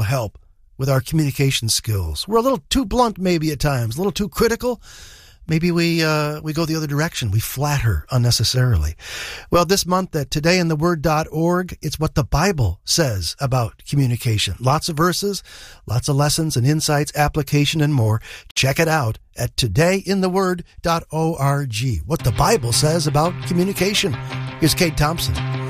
help with our communication skills. We're a little too blunt maybe at times, a little too critical. Maybe we go the other direction. We flatter unnecessarily. Well, this month at todayintheword.org, it's what the Bible says about communication. Lots of verses, lots of lessons and insights, application, and more. Check it out at todayintheword.org. What the Bible says about communication. Here's Kate Thompson.